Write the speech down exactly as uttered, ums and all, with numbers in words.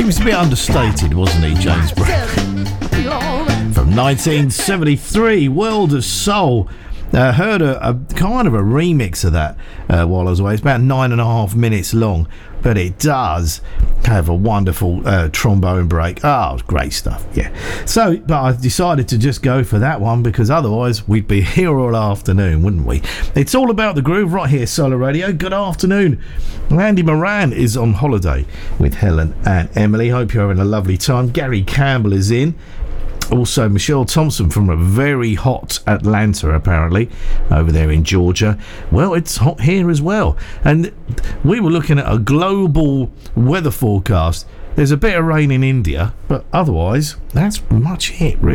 was a bit understated, wasn't he, James Brown? From nineteen seventy-three, World of Soul. Uh, heard a, a kind of a remix of that uh, while I was away. It's about nine and a half minutes long, but it does have a wonderful uh, trombone break. Oh, great stuff, yeah. So, but I decided to just go for that one because otherwise we'd be here all afternoon, wouldn't we? It's all about the groove right here, Solar Radio. Good afternoon. Andy Moran is on holiday with Helen and Emily. Hope you're having a lovely time. Gary Campbell is in. Also, Michelle Thompson from a very hot Atlanta, apparently, over there in Georgia. Well, it's hot here as well. And we were looking at a global weather forecast. There's a bit of rain in India, but otherwise, that's much it, really.